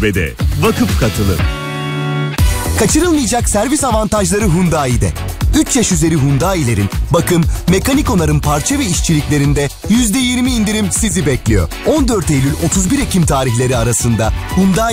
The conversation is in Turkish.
Tecrübede. Vakıf Katılım. Kaçırılmayacak servis avantajları Hyundai'de. 3 yaş üzeri Hyundai'lerin bakım, mekanik onarım parça ve işçiliklerinde %20 indirim sizi bekliyor. 14 Eylül 31 Ekim tarihleri arasında Hyundai